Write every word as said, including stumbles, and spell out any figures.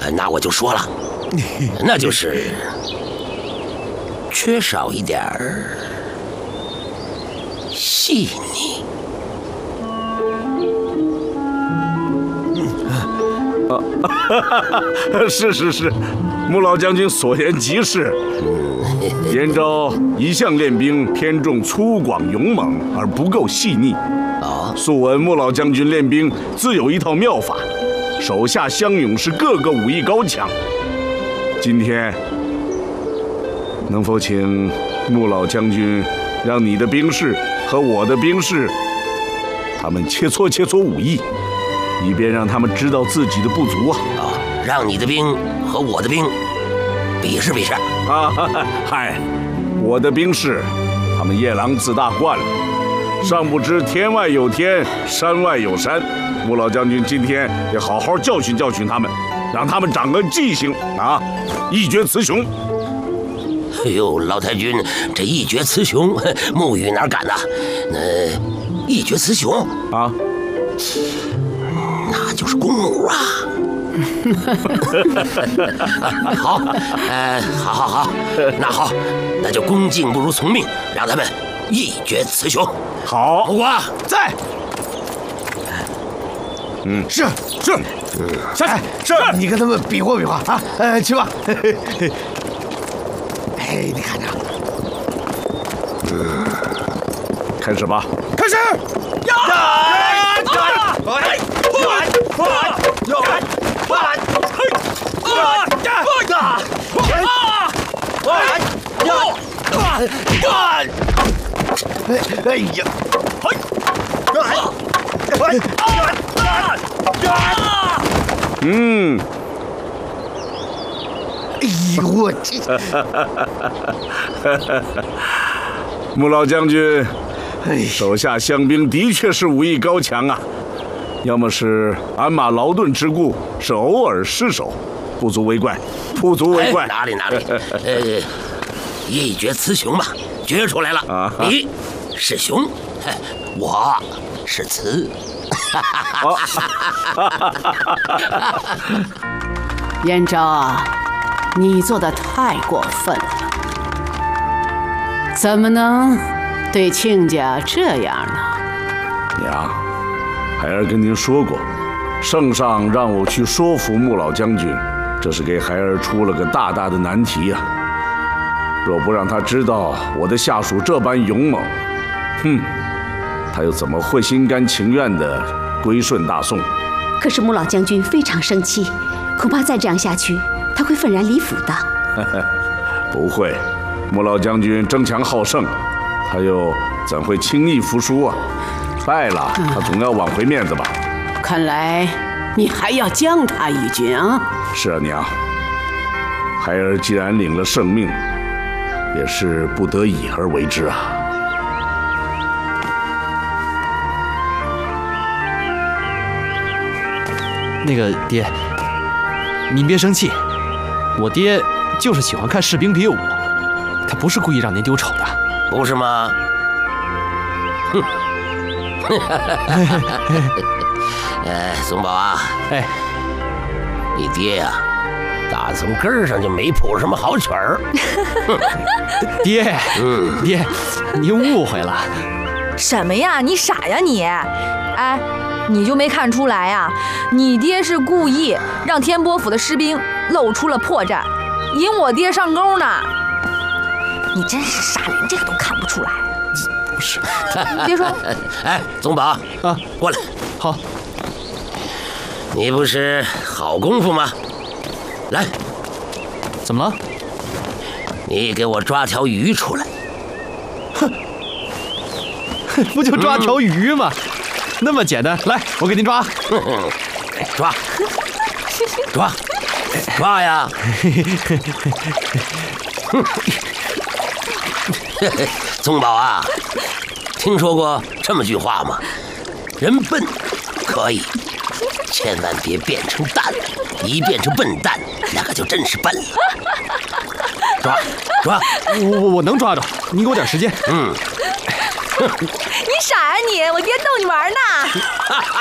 那我就说了，那就是缺少一点儿细腻。 啊，是是是，穆老将军所言极是。燕昭一向练兵偏重粗犷勇猛，而不够细腻。 啊， 素闻穆老将军练兵自有一套妙法，手下乡勇士个个武艺高强。今天能否请穆老将军让你的兵士和我的兵士，他们切磋切磋武艺，以便让他们知道自己的不足啊！ 啊，让你的兵和我的兵比试比试啊！嗨，我的兵士，他们夜郎自大惯了，尚不知天外有天，山外有山。穆老将军今天得好好教训教训他们，让他们长个记性啊！一决雌雄。 哎呦，老太君，这一决雌雄，穆羽哪敢呐？那、呃、一决雌雄啊， 那就是公母啊！好，呃，好好好，那好，那就恭敬不如从命，让他们一决雌雄。 好， 胡瓜在。 嗯， 是是， 嗯， 下去是。你跟他们比划比划啊，呃，去吧。哎，你看着， 嗯，开始吧。 开始。呀！呀！哎！哎呀！ 嗯。 哎呦我去！ 穆老将军，手下乡兵的确是武艺高强啊。要么是鞍马劳顿之故，是偶尔失手，不足为怪，不足为怪。 哎、哪里哪里，呃，一决雌雄嘛，决出来了。啊、你是雄，我是雌。 燕昭啊，你做的太过分了，怎么能对亲家这样呢？ 娘，孩儿跟您说过，圣上让我去说服穆老将军，这是给孩儿出了个大大的难题呀、啊。若不让他知道我的下属这般勇猛，哼，他又怎么会心甘情愿地归顺大宋？ 可是穆老将军非常生气，恐怕再这样下去，他会愤然离府的。 不会，穆老将军争强好胜，他又怎会轻易服输啊？败了，他总要挽回面子吧？ 看来你还要将他一军啊！ 是啊，娘。孩儿既然领了圣命，也是不得已而为之啊。 那个爹，您别生气，我爹就是喜欢看士兵比武，他不是故意让您丢丑的， 不是吗？哼。呃，松宝啊， 哎， 你爹呀、啊，打从根儿上就没谱什么好曲儿。 爹，嗯，爹，您误会了。 什么呀？你傻呀你？哎，你就没看出来呀？你爹是故意让天波府的士兵露出了破绽，引我爹上钩呢。你真是傻，连这个都看不出来。 不是， 你别说。 哎，宗宝啊，过来。 好。 你不是好功夫吗？来。 怎么了？ 你给我抓条鱼出来。 哼，不就抓条鱼吗？嗯、那么简单。来，我给您抓。 抓。抓。抓呀！宗宝啊，听说过这么句话吗？人笨可以，千万别变成蛋，一变成笨蛋，那可就真是笨了。抓抓， 我我我能抓着，您给我点时间。 嗯。 你傻呀你！我爹逗你玩呢。